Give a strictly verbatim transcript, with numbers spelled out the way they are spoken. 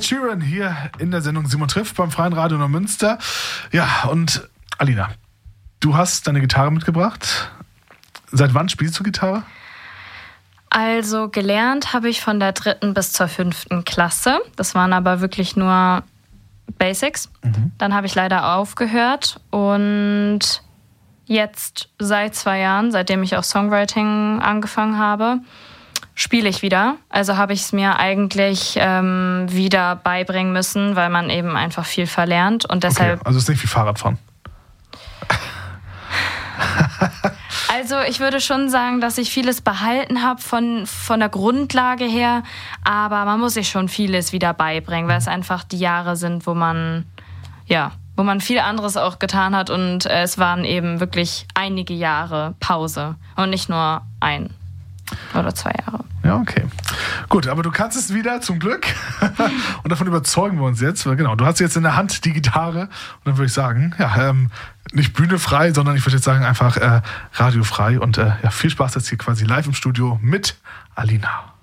Ed Sheeran hier in der Sendung Simon trifft beim Freien Radio Neumünster. Ja, und Alina, du hast deine Gitarre mitgebracht. Seit wann spielst du Gitarre? Also gelernt habe ich von der dritten bis zur fünften Klasse. Das waren aber wirklich nur Basics. Mhm. Dann habe ich leider aufgehört und jetzt seit zwei Jahren, seitdem ich auch Songwriting angefangen habe, spiele ich wieder. Also habe ich es mir eigentlich ähm, wieder beibringen müssen, weil man eben einfach viel verlernt und deshalb. Okay, also es ist nicht wie Fahrradfahren. Also ich würde schon sagen, dass ich vieles behalten habe von, von der Grundlage her, aber man muss sich schon vieles wieder beibringen, weil es einfach die Jahre sind, wo man, ja, wo man viel anderes auch getan hat und äh, es waren eben wirklich einige Jahre Pause und nicht nur ein oder zwei Jahre. Ja, okay. Gut, aber du kannst es wieder, zum Glück. Und davon überzeugen wir uns jetzt. Weil genau, du hast jetzt in der Hand die Gitarre. Und dann würde ich sagen, ja, ähm, nicht bühnefrei, sondern ich würde jetzt sagen einfach äh, radiofrei. Und äh, ja, viel Spaß jetzt hier quasi live im Studio mit Alina.